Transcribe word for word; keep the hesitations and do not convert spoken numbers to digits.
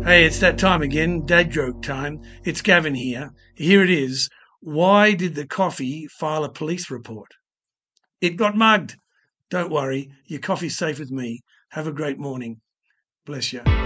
Hey, it's that time again, dad joke time. It's Gavin here. Here it is. Why did the coffee file a police report? It got mugged. Don't worry, your coffee's safe with me. Have a great morning. Bless you.